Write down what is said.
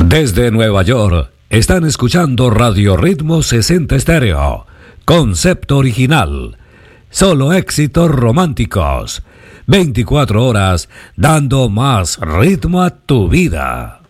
Desde Nueva York, están escuchando Radio Ritmo 60 Estéreo. Concepto original. Solo éxitos románticos. 24 horas dando más ritmo a tu vida.